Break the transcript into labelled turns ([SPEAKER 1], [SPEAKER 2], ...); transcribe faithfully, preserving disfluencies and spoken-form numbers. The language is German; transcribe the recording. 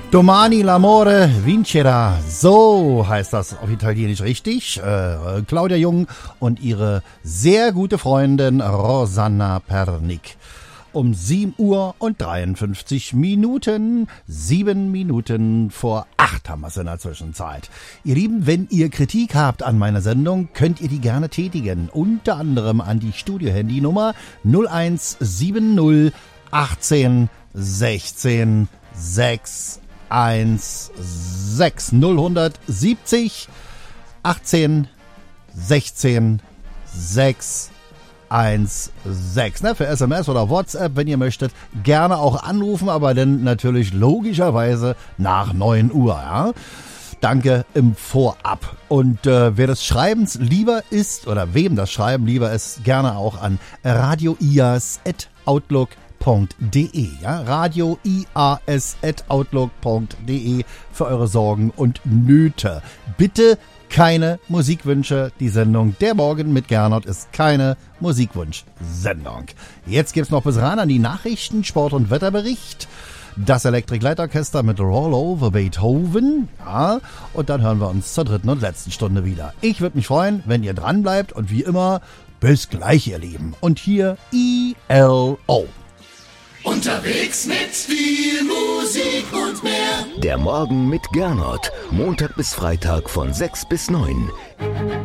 [SPEAKER 1] Domani l'amore vincerà, so heißt das auf Italienisch richtig. Äh, Claudia Jung und ihre sehr gute Freundin Rosanna Pernick. Um sieben Uhr und dreiundfünfzig Minuten, sieben Minuten vor acht haben wir es in der Zwischenzeit. Ihr Lieben, wenn ihr Kritik habt an meiner Sendung, könnt ihr die gerne tätigen. Unter anderem an die Studio-Handynummer null eins sieben null achtzehn sechzehn sechs eins sechs null siebzig achtzehn sechzehn sechs eins sechs. Ne, für S M S oder WhatsApp, wenn ihr möchtet, gerne auch anrufen, aber dann natürlich logischerweise nach neun Uhr. Ja? Danke im Vorab. Und äh, wer des Schreibens lieber ist oder wem das Schreiben lieber ist, gerne auch an radioias at outlook punkt de, ja, radioias at outlook punkt de für eure Sorgen und Nöte. Bitte keine Musikwünsche. Die Sendung Der Morgen mit Gernot ist keine Musikwunsch-Sendung. Jetzt gibt's noch bis ran an die Nachrichten, Sport- und Wetterbericht. Das Electric Light Orchester mit Roll Over Beethoven. Ja, und dann hören wir uns zur dritten und letzten Stunde wieder. Ich würde mich freuen, wenn ihr dran bleibt und wie immer, bis gleich, ihr Lieben. Und hier I L O.
[SPEAKER 2] Unterwegs mit viel Musik und mehr.
[SPEAKER 3] Der Morgen mit Gernot. Montag bis Freitag von sechs bis neun.